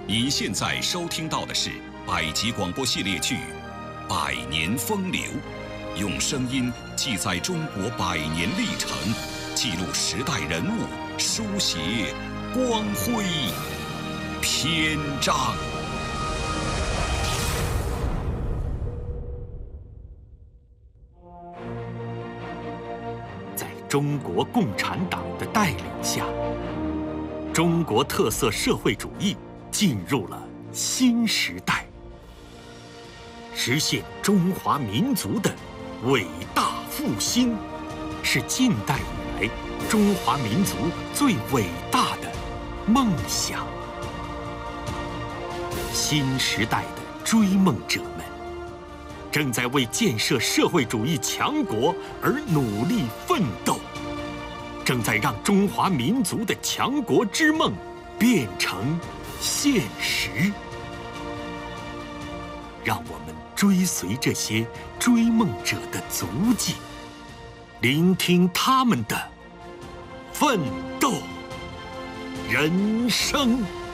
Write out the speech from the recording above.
你现在收听到的是百集广播系列剧《百年风流》，用声音记载中国百年历程，记录时代人物，书写光辉篇章。 在中国共产党的带领下，中国特色社会主义进入了新时代，实现中华民族的伟大复兴，是近代以来中华民族最伟大的梦想。新时代的追梦者们，正在为建设社会主义强国而努力奋斗，正在让中华民族的强国之梦变成现实。让我们追随这些追梦者的足迹，聆听他们的奋斗人生。